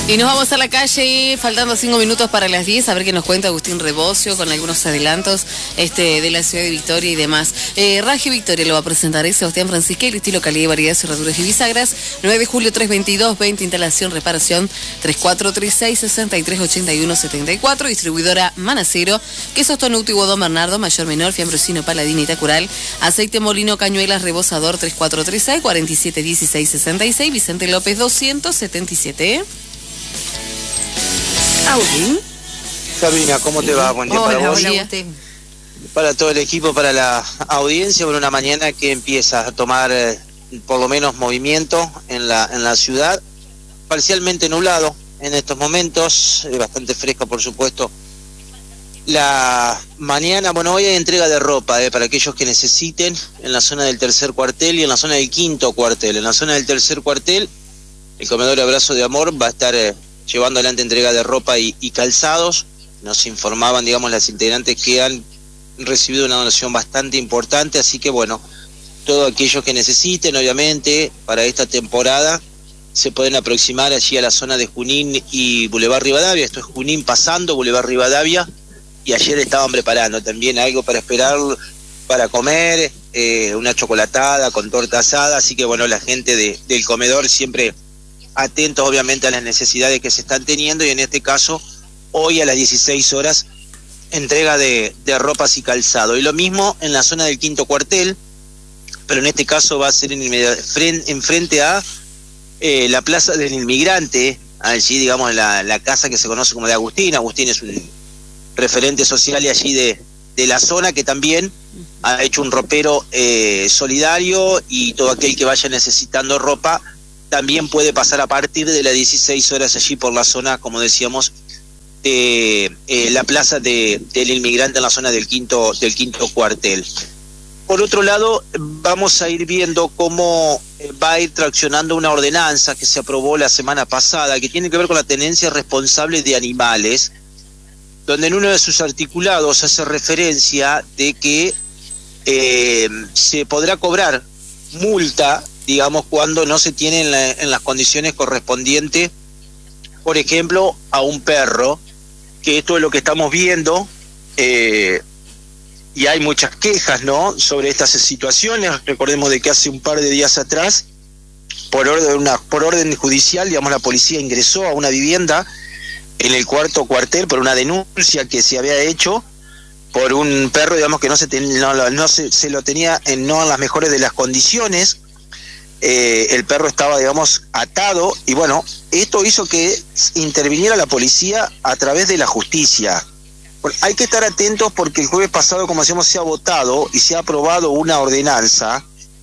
Y nos vamos a la calle, faltando 5 minutos para las 10, a ver qué nos cuenta Agustín Rebocio con algunos adelantos de la ciudad de Victoria y demás. Raje Victoria lo va a presentar Sebastián Francisquelli, estilo calidad y variedad, cerraduras y bisagras. 9 de julio 322, 20, instalación, reparación, 3436-6381-74. Distribuidora Manacero, quesos Tonuto y Godón Bernardo, mayor, menor, fiambrosino, paladín y tacural. Aceite molino, cañuelas, rebosador, 3436-4716-66. Vicente López 277. Agustín. Sabina, ¿cómo te va? Buen día para vos. Hola, Agustín. Para todo el equipo, para la audiencia, bueno, una mañana que empieza a tomar por lo menos movimiento en la ciudad, parcialmente nublado en estos momentos, bastante fresca por supuesto. La mañana, bueno, hoy hay entrega de ropa para aquellos que necesiten en la zona del tercer cuartel y en la zona del quinto cuartel. En la zona del tercer cuartel, el comedor Abrazo de Amor va a estar llevando adelante entrega de ropa y calzados. Nos informaban, digamos, las integrantes que han recibido una donación bastante importante, así que bueno, todos aquellos que necesiten, obviamente, para esta temporada, se pueden aproximar allí a la zona de Junín y Boulevard Rivadavia. Esto es Junín pasando Boulevard Rivadavia, y ayer estaban preparando también algo para esperar, para comer, una chocolatada con torta asada, así que bueno, la gente del comedor siempre atentos obviamente a las necesidades que se están teniendo, y en este caso hoy a las 16 horas entrega de ropas y calzado. Y lo mismo en la zona del quinto cuartel, pero en este caso va a ser en frente a la Plaza del Inmigrante, allí digamos la casa que se conoce como de Agustín. Agustín es un referente social y allí de la zona, que también ha hecho un ropero solidario, y todo aquel que vaya necesitando ropa también puede pasar a partir de las 16 horas allí por la zona, como decíamos, de la Plaza del Inmigrante, en la zona del quinto cuartel. Por otro lado, vamos a ir viendo cómo va a ir traccionando una ordenanza que se aprobó la semana pasada, que tiene que ver con la tenencia responsable de animales, donde en uno de sus articulados hace referencia de que se podrá cobrar multa, digamos, cuando no se tiene en las condiciones correspondientes, por ejemplo, a un perro, que esto es lo que estamos viendo, y hay muchas quejas, ¿no?, sobre estas situaciones. Recordemos de que hace un par de días atrás, por orden judicial, digamos, la policía ingresó a una vivienda en el cuarto cuartel por una denuncia que se había hecho por un perro, digamos, que no se lo tenía no en las mejores de las condiciones. El perro estaba, digamos, atado, y bueno, esto hizo que interviniera la policía a través de la justicia. Hay que estar atentos porque el jueves pasado, como decíamos, se ha votado y se ha aprobado una ordenanza.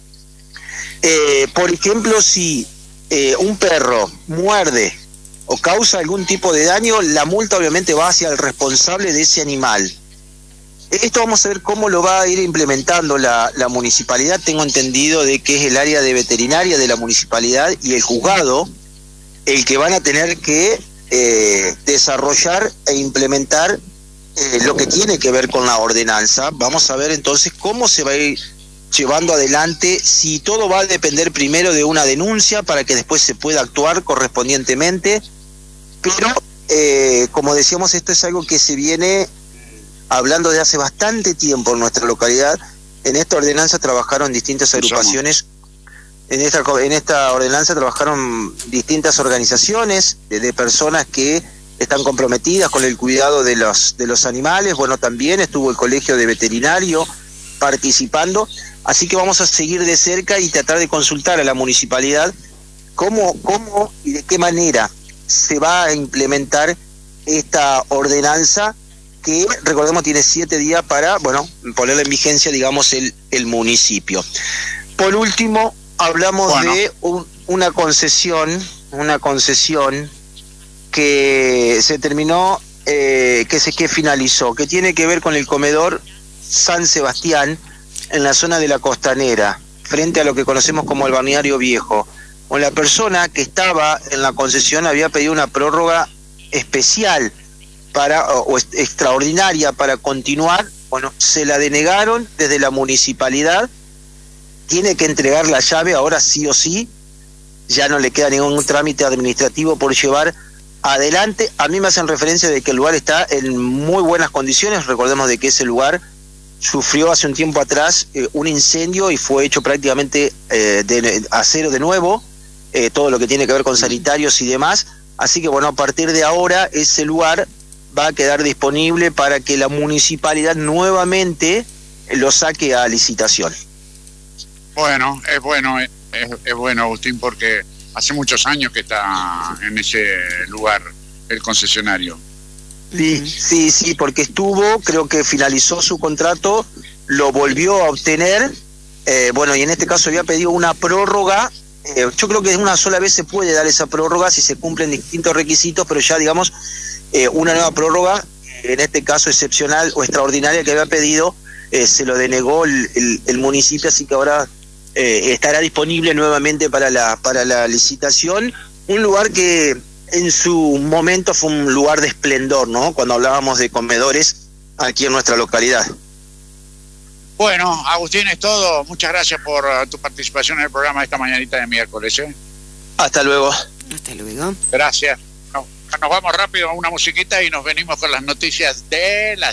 Por ejemplo, si un perro muerde o causa algún tipo de daño, la multa obviamente va hacia el responsable de ese animal. Esto vamos a ver cómo lo va a ir implementando la municipalidad. Tengo entendido de que es el área de veterinaria de la municipalidad y el juzgado el que van a tener que desarrollar e implementar lo que tiene que ver con la ordenanza. Vamos a ver entonces cómo se va a ir llevando adelante, si todo va a depender primero de una denuncia para que después se pueda actuar correspondientemente, pero como decíamos, esto es algo que se viene hablando de hace bastante tiempo en nuestra localidad. En esta ordenanza trabajaron distintas agrupaciones, en esta ordenanza trabajaron distintas organizaciones de personas que están comprometidas con el cuidado de los animales. Bueno, también estuvo el colegio de veterinario participando, así que vamos a seguir de cerca y tratar de consultar a la municipalidad cómo y de qué manera se va a implementar esta ordenanza, que recordemos tiene 7 días para, bueno, ponerla en vigencia, digamos, el municipio. Por último, hablamos de una concesión que se terminó, que finalizó, que tiene que ver con el comedor San Sebastián en la zona de la Costanera, frente a lo que conocemos como el Balneario Viejo. O la persona que estaba en la concesión había pedido una prórroga especial o extraordinaria para continuar. Bueno, se la denegaron desde la municipalidad. Tiene que entregar la llave ahora sí o sí, ya no le queda ningún trámite administrativo por llevar adelante. A mí me hacen referencia de que el lugar está en muy buenas condiciones. Recordemos de que ese lugar sufrió hace un tiempo atrás un incendio y fue hecho prácticamente de acero de nuevo, todo lo que tiene que ver con sanitarios y demás. Así que bueno, a partir de ahora ese lugar va a quedar disponible para que la municipalidad nuevamente lo saque a licitación. Bueno, es bueno, Agustín, porque hace muchos años que está en ese lugar el concesionario. Sí, porque creo que finalizó su contrato, lo volvió a obtener, bueno, y en este caso había pedido una prórroga. Yo creo que una sola vez se puede dar esa prórroga si se cumplen distintos requisitos, pero ya digamos, una nueva prórroga, en este caso excepcional o extraordinaria que había pedido, se lo denegó el municipio, así que ahora estará disponible nuevamente para la licitación. Un lugar que en su momento fue un lugar de esplendor, ¿no? Cuando hablábamos de comedores aquí en nuestra localidad. Bueno, Agustín, es todo. Muchas gracias por tu participación en el programa de esta mañanita de miércoles. Hasta luego. Hasta luego. Gracias. Nos vamos rápido a una musiquita y nos venimos con las noticias de la